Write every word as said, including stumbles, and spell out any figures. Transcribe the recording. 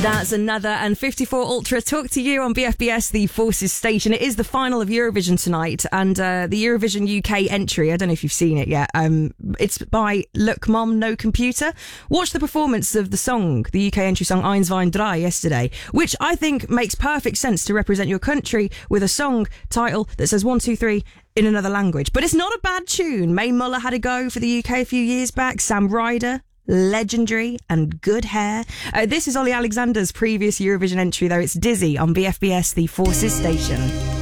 That's another and fifty-four Ultra talk to you on B F B S, the Forces station. It is the final of Eurovision tonight, and uh, the Eurovision U K entry, I don't know if you've seen it yet, um, it's by Look Mom No Computer. Watch the performance of the song, the U K entry song Eins Wein Drei yesterday, which I think makes perfect sense to represent your country with a song title that says one, two, three in another language. But it's not a bad tune. Mae Muller had a go for the U K a few years back, Sam Ryder, legendary and good hair. Uh, this is Ollie Alexander's previous Eurovision entry, though. It's Dizzy on B F B S, the Forces station.